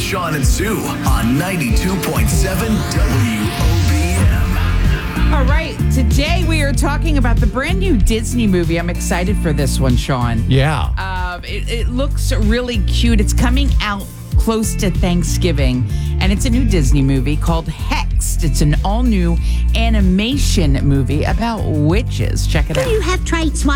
Sean and Sue on 92.7 WOBM. All right, today we are talking about the brand new Disney movie. I'm excited for this one, Sean. Yeah. It looks really cute. It's coming out close to Thanksgiving, and it's a new Disney movie called Hexed. It's an all-new animation movie about witches. Check it out. You have tried